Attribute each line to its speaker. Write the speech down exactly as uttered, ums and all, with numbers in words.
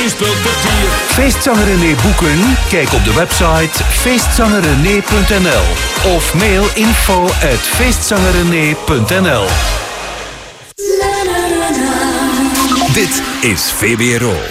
Speaker 1: toneelspeelkwartier.
Speaker 2: Feestzanger René boeken? Kijk op de website feestzangerrené punt n l of mail info at feestzangerrené punt n l.
Speaker 3: Dit is V B R O.